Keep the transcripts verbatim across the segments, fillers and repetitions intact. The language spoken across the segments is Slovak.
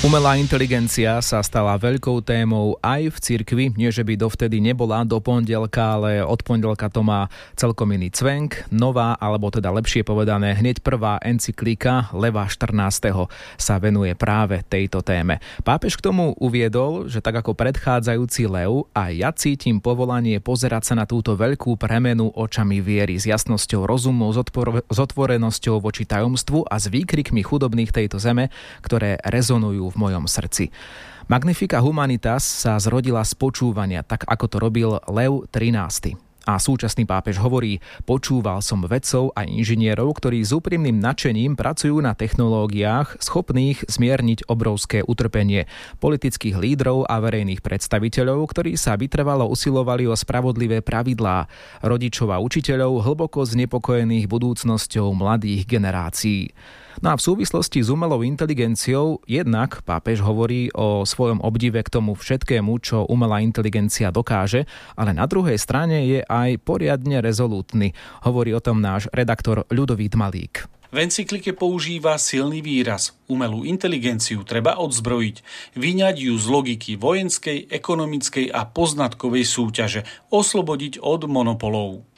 Umelá inteligencia sa stala veľkou témou aj v cirkvi, nie že by dovtedy nebola do pondelka, ale od pondelka to má celkom iný cvenk. Nová, alebo teda lepšie povedané, hneď prvá encyklika Leva štrnásteho sa venuje práve tejto téme. Pápež k tomu uviedol, že tak ako predchádzajúci Lev, aj ja cítim povolanie pozerať sa na túto veľkú premenu očami viery, s jasnosťou rozumu, s otvorenosťou voči tajomstvu a s výkrikmi chudobných tejto zeme, ktoré rezonujú v mojom srdci. Magnifica Humanitas sa zrodila z počúvania, tak ako to robil Lev trinásty. A súčasný pápež hovorí: počúval som vedcov a inžinierov, ktorí s úprimným nadšením pracujú na technológiách schopných zmierniť obrovské utrpenie politických lídrov a verejných predstaviteľov, ktorí sa vytrvalo usilovali o spravodlivé pravidlá, rodičov a učiteľov hlboko znepokojených budúcnosťou mladých generácií. No a v súvislosti s umelou inteligenciou jednak pápež hovorí o svojom obdive k tomu všetkému, čo umelá inteligencia dokáže, ale na druhej strane je aj poriadne rezolútny. Hovorí o tom náš redaktor Ľudovít Malík. V encyklike používa silný výraz. Umelú inteligenciu treba odzbrojiť, vyňať ju z logiky vojenskej, ekonomickej a poznatkovej súťaže, oslobodiť od monopolov.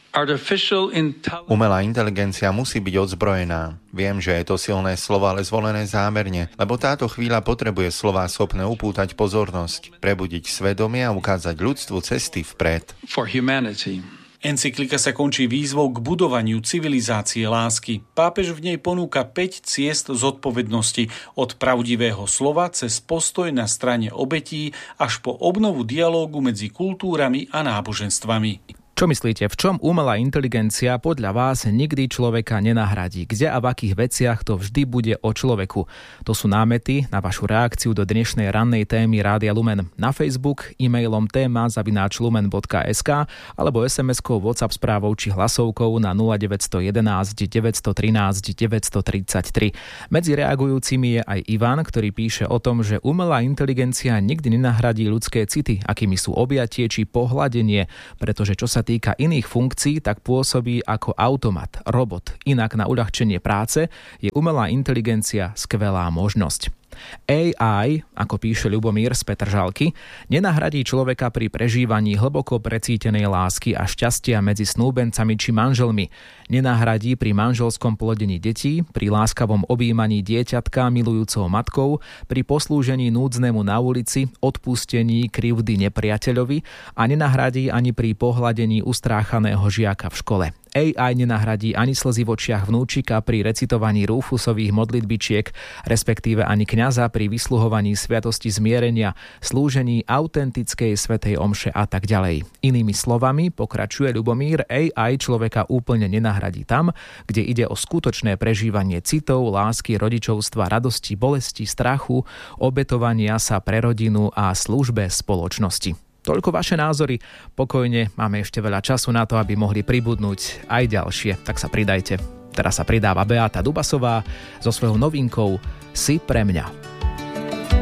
Umelá inteligencia musí byť odzbrojená. Viem, že je to silné slovo, ale zvolené zámerne, lebo táto chvíľa potrebuje slová schopné upútať pozornosť, prebudiť svedomie a ukázať ľudstvu cesty vpred. Encyklika sa končí výzvou k budovaniu civilizácie lásky. Pápež v nej ponúka päť ciest zodpovednosti, od pravdivého slova cez postoj na strane obetí až po obnovu dialógu medzi kultúrami a náboženstvami. Čo myslíte, v čom umelá inteligencia podľa vás nikdy človeka nenahradí? Kde a v akých veciach to vždy bude o človeku? To sú námety na vašu reakciu do dnešnej rannej témy Rádia Lumen na Facebook, e-mailom téma zavináč lumen bodka es ká alebo es em eskou, WhatsApp správou či hlasovkou na nula deväť jedna jedna, deväť jedna tri, deväť tri tri. Medzi reagujúcimi je aj Ivan, ktorý píše o tom, že umelá inteligencia nikdy nenahradí ľudské city, akými sú objatie či pohľadenie, pretože čo sa týka iných funkcií, tak pôsobí ako automat, robot. Inak na uľahčenie práce je umelá inteligencia skvelá možnosť. á í, ako píše Ľubomír z Petržalky, nenahradí človeka pri prežívaní hlboko precítenej lásky a šťastia medzi snúbencami či manželmi. Nenahradí pri manželskom plodení detí, pri láskavom objímaní dieťatka milujúcou matkou, pri poslúžení núdznemu na ulici, odpustení krivdy nepriateľovi a nenahradí ani pri pohľadení ustráchaného žiaka v škole. á í nenahradí ani slzy v očiach vnúčika pri recitovaní Rúfusových modlitbičiek, respektíve ani kňaza pri vysluhovaní sviatosti zmierenia, slúžení autentickej svätej omše a tak ďalej. Inými slovami, pokračuje Ľubomír, á í človeka úplne nenahradí tam, kde ide o skutočné prežívanie citov, lásky, rodičovstva, radosti, bolesti, strachu, obetovania sa pre rodinu a službe spoločnosti. Toľko vaše názory, pokojne, máme ešte veľa času na to, aby mohli pribudnúť aj ďalšie, tak sa pridajte. Teraz sa pridáva Beáta Dubasová so svojou novinkou Si pre mňa.